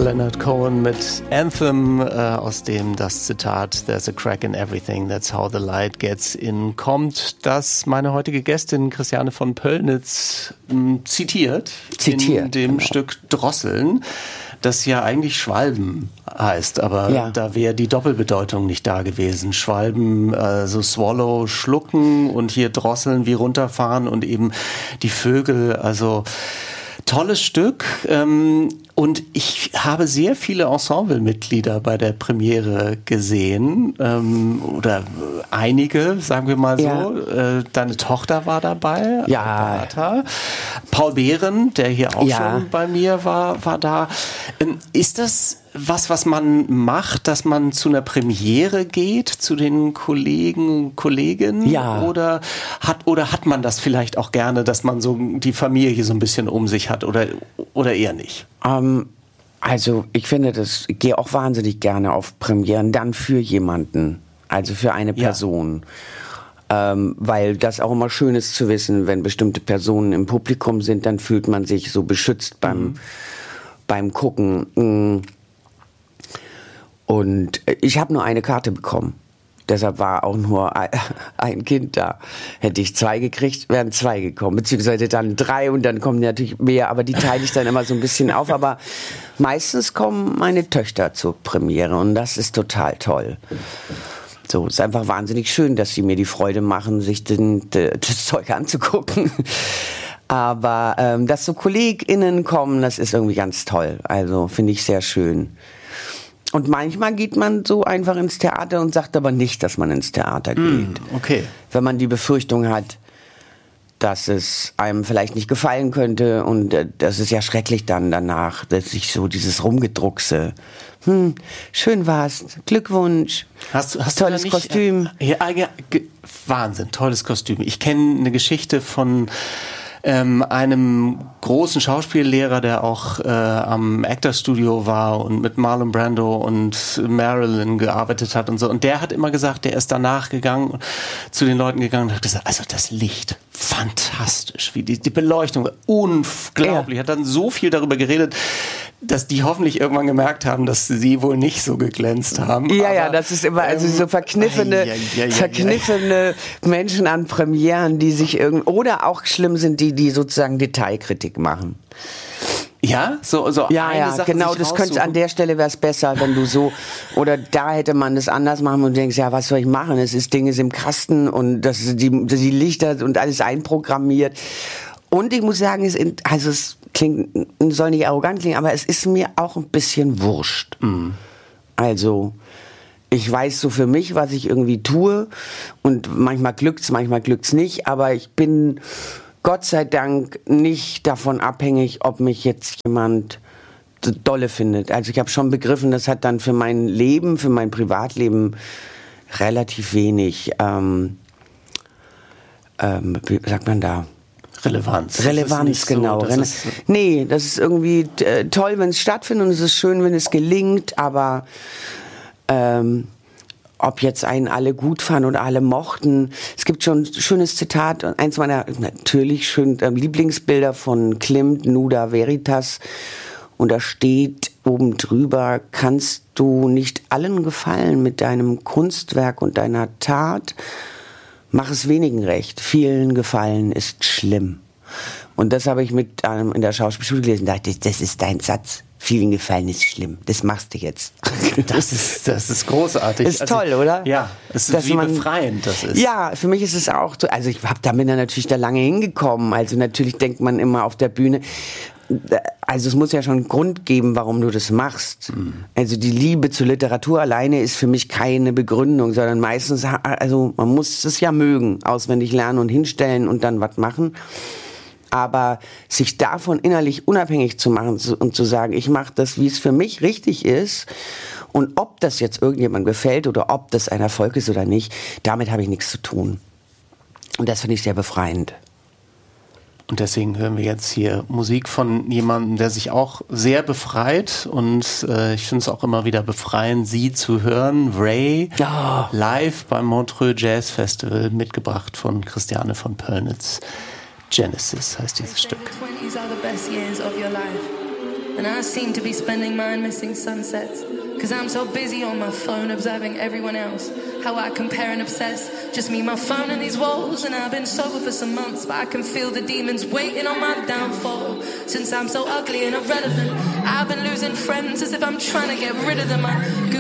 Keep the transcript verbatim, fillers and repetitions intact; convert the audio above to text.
Leonard Cohen mit Anthem, äh, aus dem das Zitat "There's a crack in everything, that's how the light gets in" kommt, das meine heutige Gästin Christiane von Pöllnitz m, zitiert, zitiert in dem genau. Stück Drosseln, das ja eigentlich Schwalben heißt, aber ja. da wäre die Doppelbedeutung nicht da gewesen. Schwalben, äh, so Swallow, schlucken und hier drosseln wie runterfahren und eben die Vögel, also tolles Stück, ähm, und ich habe sehr viele Ensemblemitglieder bei der Premiere gesehen, ähm, oder einige, sagen wir mal so. Ja. Äh, deine Tochter war dabei, ja. Beata. Paul Behren, der hier auch ja. schon bei mir war, war da. Ähm, ist das was, was man macht, dass man zu einer Premiere geht, zu den Kollegen, Kolleginnen? Ja. Oder hat, oder hat man das vielleicht auch gerne, dass man so die Familie so ein bisschen um sich hat, oder, oder eher nicht? Um, also ich finde das, ich gehe auch wahnsinnig gerne auf Premieren, dann für jemanden, also für eine Person. Ja. Ähm, weil das auch immer schön ist zu wissen, wenn bestimmte Personen im Publikum sind, dann fühlt man sich so beschützt beim, mhm. beim Gucken. Und ich habe nur eine Karte bekommen. Deshalb war auch nur ein Kind da. Hätte ich zwei gekriegt, wären zwei gekommen. Beziehungsweise dann drei und dann kommen natürlich mehr. Aber die teile ich dann immer so ein bisschen auf. Aber meistens kommen meine Töchter zur Premiere und das ist total toll. So, ist einfach wahnsinnig schön, dass sie mir die Freude machen, sich den, das Zeug anzugucken. Aber ähm, dass so KollegInnen kommen, das ist irgendwie ganz toll. Also finde ich sehr schön. Und manchmal geht man so einfach ins Theater und sagt aber nicht, dass man ins Theater geht. Mm, okay. Wenn man die Befürchtung hat, dass es einem vielleicht nicht gefallen könnte, und äh, das ist ja schrecklich dann danach, dass sich so dieses Rumgedruckse. Hm, schön war's, Glückwunsch, hast, hast tolles du nicht, Kostüm. Äh, ja, ja, Wahnsinn, tolles Kostüm. Ich kenne eine Geschichte von Ähm, einem großen Schauspiellehrer, der auch äh, am Actors Studio war und mit Marlon Brando und Marilyn gearbeitet hat und so. Und der hat immer gesagt, der ist danach gegangen, zu den Leuten gegangen und hat gesagt, also das Licht, fantastisch, wie die, die Beleuchtung, unglaublich. Ja. Hat dann so viel darüber geredet, dass die hoffentlich irgendwann gemerkt haben, dass sie wohl nicht so geglänzt haben. Ja, aber, ja, das ist immer, also so verkniffene, ähm, ja, ja, ja, verkniffene ja. Menschen an Premieren, die sich irgendwie, oder auch schlimm sind, die, die sozusagen Detailkritik machen. Ja, so, so ja, eine ja, Sache genau, sich das könnte, raussuchen. an der Stelle wäre es besser, wenn du so, oder da hätte man das anders machen und du denkst, ja, was soll ich machen? Es ist Ding ist im Kasten und das ist die, die Lichter und alles einprogrammiert. Und ich muss sagen, es, also es klingt, soll nicht arrogant klingen, aber es ist mir auch ein bisschen wurscht. Mhm. Also, ich weiß so für mich, was ich irgendwie tue, und manchmal glückt's, manchmal glückt's nicht, aber ich bin Gott sei Dank nicht davon abhängig, ob mich jetzt jemand dolle findet. Also ich habe schon begriffen, das hat dann für mein Leben, für mein Privatleben relativ wenig, ähm, ähm, wie sagt man da? Relevanz. Relevanz, das genau. So, das nee, das ist irgendwie äh, toll, wenn es stattfindet, und es ist schön, wenn es gelingt, aber ähm, ob jetzt einen alle gut fanden oder alle mochten. Es gibt schon ein schönes Zitat, eins meiner natürlich schönen äh, Lieblingsbilder von Klimt, Nuda Veritas, und da steht oben drüber: kannst du nicht allen gefallen mit deinem Kunstwerk und deiner Tat, mach es wenigen recht, vielen gefallen ist schlimm. Und das habe ich mit einem in der Schauspielschule gelesen, da dachte ich, das ist dein Satz. Vielen gefallen ist schlimm. Das machst du jetzt. Das ist, das ist großartig. Ist also, toll, oder? Ja, es ist Dass wie man, befreiend das ist. Ja, für mich ist es auch so, also ich hab da bin da natürlich da lange hingekommen. Also natürlich denkt man immer auf der Bühne, also es muss ja schon einen Grund geben, warum du das machst. Mhm. Also die Liebe zur Literatur alleine ist für mich keine Begründung, sondern meistens, also man muss es ja mögen, auswendig lernen und hinstellen und dann was machen. Aber sich davon innerlich unabhängig zu machen und zu sagen, ich mache das, wie es für mich richtig ist, und ob das jetzt irgendjemandem gefällt oder ob das ein Erfolg ist oder nicht, damit habe ich nichts zu tun. Und das finde ich sehr befreiend. Und deswegen hören wir jetzt hier Musik von jemandem, der sich auch sehr befreit, und äh, ich finde es auch immer wieder befreiend, sie zu hören. Ray, oh. live beim Montreux Jazz Festival, mitgebracht von Christiane von Pöllnitz. Genesis heißt dieses Stück. twenties are the best years of your life. and I seem to be spending mine missing sunsets. Cause I'm so busy on my phone observing everyone else, how I compare and obsess, just me, my phone and these walls. And I've been sober for some months, but I can feel the demons waiting on my downfall. Since I'm so ugly and irrelevant, I've been losing friends as if I'm trying to get rid of them. I